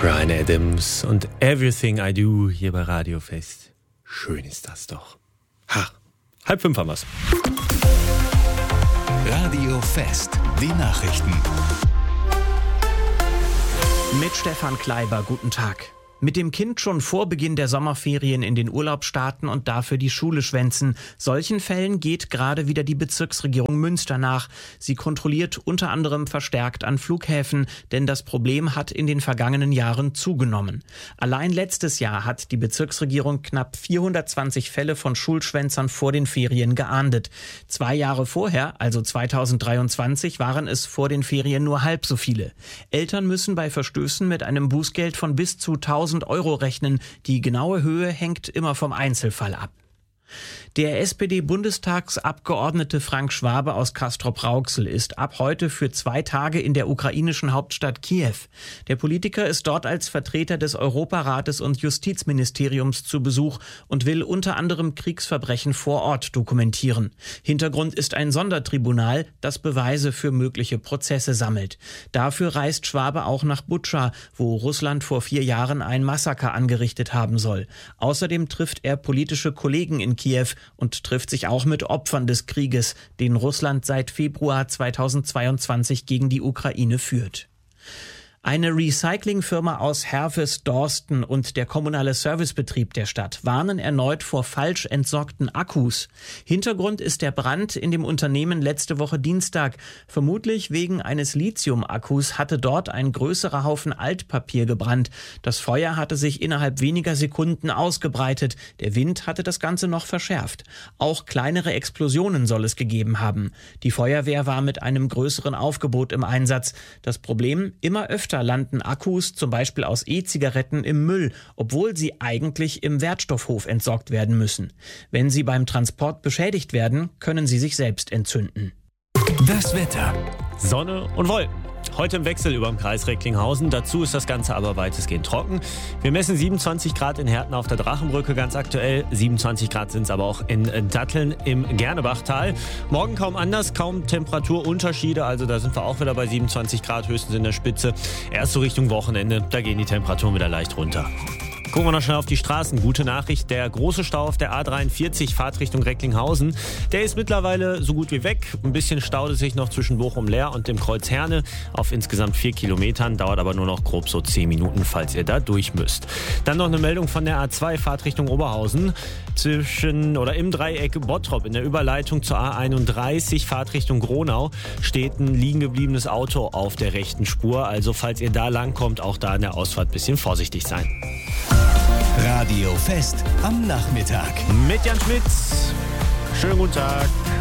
Bryan Adams und Everything I Do hier bei Radio Fest. Schön ist das doch. 4:30 haben wir's. Radio Fest, die Nachrichten. Mit Stefan Kleiber, guten Tag. Mit dem Kind schon vor Beginn der Sommerferien in den Urlaub starten und dafür die Schule schwänzen. Solchen Fällen geht gerade wieder die Bezirksregierung Münster nach. Sie kontrolliert unter anderem verstärkt an Flughäfen, denn das Problem hat in den vergangenen Jahren zugenommen. Allein letztes Jahr hat die Bezirksregierung knapp 420 Fälle von Schulschwänzern vor den Ferien geahndet. 2 Jahre vorher, also 2023, waren es vor den Ferien nur halb so viele. Eltern müssen bei Verstößen mit einem Bußgeld von bis zu 1.000 Euro rechnen. Die genaue Höhe hängt immer vom Einzelfall ab. Der SPD-Bundestagsabgeordnete Frank Schwabe aus Castrop-Rauxel ist ab heute für 2 Tage in der ukrainischen Hauptstadt Kiew. Der Politiker ist dort als Vertreter des Europarates und Justizministeriums zu Besuch und will unter anderem Kriegsverbrechen vor Ort dokumentieren. Hintergrund ist ein Sondertribunal, das Beweise für mögliche Prozesse sammelt. Dafür reist Schwabe auch nach Butscha, wo Russland vor 4 Jahren ein Massaker angerichtet haben soll. Außerdem trifft er politische Kollegen in Kiew und trifft sich auch mit Opfern des Krieges, den Russland seit Februar 2022 gegen die Ukraine führt. Eine Recyclingfirma aus Herfes-Dorsten und der kommunale Servicebetrieb der Stadt warnen erneut vor falsch entsorgten Akkus. Hintergrund ist der Brand in dem Unternehmen letzte Woche Dienstag. Vermutlich wegen eines Lithium-Akkus hatte dort ein größerer Haufen Altpapier gebrannt. Das Feuer hatte sich innerhalb weniger Sekunden ausgebreitet. Der Wind hatte das Ganze noch verschärft. Auch kleinere Explosionen soll es gegeben haben. Die Feuerwehr war mit einem größeren Aufgebot im Einsatz. Das Problem: immer öfter landen Akkus, zum Beispiel aus E-Zigaretten, im Müll, obwohl sie eigentlich im Wertstoffhof entsorgt werden müssen. Wenn sie beim Transport beschädigt werden, können sie sich selbst entzünden. Das Wetter. Sonne und Wolken. Heute im Wechsel über dem Kreis Recklinghausen. Dazu ist das Ganze aber weitestgehend trocken. Wir messen 27 Grad in Herten auf der Drachenbrücke ganz aktuell. 27 Grad sind es aber auch in Datteln im Gernebachtal. Morgen kaum anders, kaum Temperaturunterschiede. Also da sind wir auch wieder bei 27 Grad, höchstens in der Spitze. Erst so Richtung Wochenende, da gehen die Temperaturen wieder leicht runter. Gucken wir noch schnell auf die Straßen. Gute Nachricht, der große Stau auf der A43, Fahrtrichtung Recklinghausen, der ist mittlerweile so gut wie weg. Ein bisschen staut es sich noch zwischen Bochum-Leer und dem Kreuz Herne auf insgesamt 4 Kilometern, dauert aber nur noch grob so 10 Minuten, falls ihr da durch müsst. Dann noch eine Meldung von der A2, Fahrtrichtung Oberhausen, im Dreieck Bottrop in der Überleitung zur A31, Fahrtrichtung Gronau, steht ein liegen gebliebenes Auto auf der rechten Spur. Also falls ihr da lang kommt, auch da in der Ausfahrt ein bisschen vorsichtig sein. Radio Fest am Nachmittag. Mit Jan Schmitz. Schönen guten Tag.